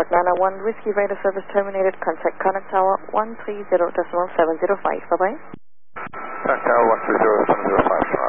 Nana 1 Whiskey Radar service terminated. Contact Connect Tower 130.705. Bye-bye. Connect Tower 130.705.